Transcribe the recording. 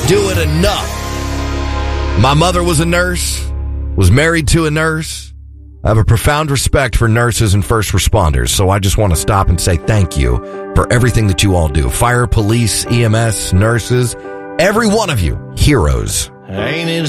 do it enough. My mother was a nurse, was married to a nurse. I have a profound respect for nurses and first responders, so I just want to stop and say thank you for everything that you all do. Fire, police, EMS, nurses, every one of you, heroes. Ain't it